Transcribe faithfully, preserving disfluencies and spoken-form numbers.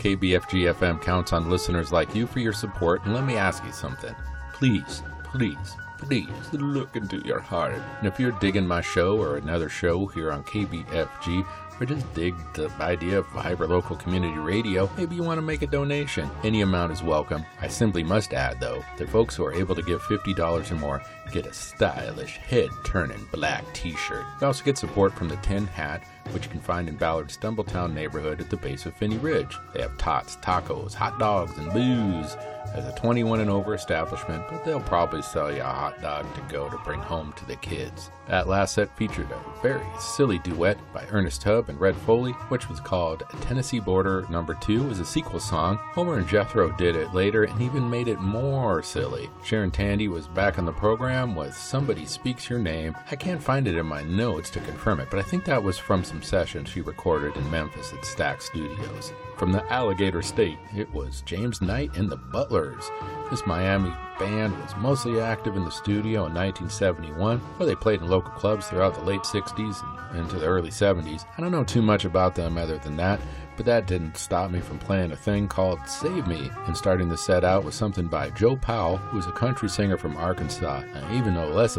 K B F G F M counts on listeners like you for your support, and let me ask you something. Please, please, please look into your heart. And if you're digging my show or another show here on K B F G, or just dig the idea of hyperlocal community radio, maybe you want to make a donation. Any amount is welcome. I simply must add, though, that folks who are able to give fifty dollars or more get a stylish, head-turning black t-shirt. You also get support from the Tin Hat, which you can find in Ballard's Stumbletown neighborhood at the base of Finney Ridge. They have tots, tacos, hot dogs, and booze. As a twenty-one and over establishment, but they'll probably sell you a hot dog to go to bring home to the kids. That last set featured a very silly duet by Ernest Tubb and Red Foley, which was called Tennessee Border Number two, as a sequel song. Homer and Jethro did it later and even made it more silly. Sharon Tandy was back on the program with Somebody Speaks Your Name. I can't find it in my notes to confirm it, but I think that was from some sessions she recorded in Memphis at Stack Studios. From the Alligator State, it was James Knight and the Butlers. This Miami band was mostly active in the studio in nineteen seventy-one, where they played in local clubs throughout the late sixties and into the early seventies. I don't know too much about them other than that, but that didn't stop me from playing a thing called Save Me, and starting the set out with something by Joe Powell, who's a country singer from Arkansas. I even know less